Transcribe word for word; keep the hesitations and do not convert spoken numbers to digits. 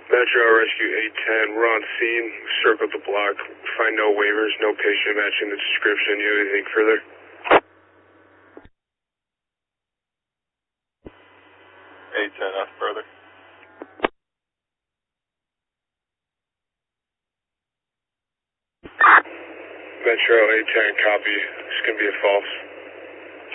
Metro Rescue eight ten, we're on scene, circled the block, find no waivers, no patient matching the description. You have anything further? eight ten, F further. Metro eight ten, copy. It's going to be a false.